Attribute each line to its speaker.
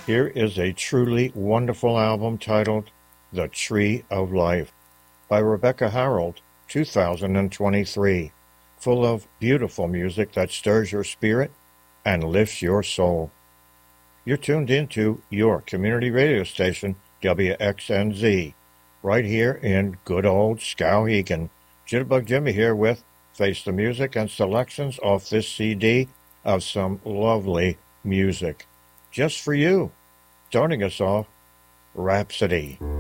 Speaker 1: Here is a truly wonderful album titled The Tree of Life by Rebecca Harold, 2023, full of beautiful music that stirs your spirit and lifts your soul. You're tuned into your community radio station, WXNZ, right here in good old Skowhegan. Jitterbug Jimmy here with Face the Music and selections off this CD of some lovely music. Just for you. Starting us off, Rhapsody.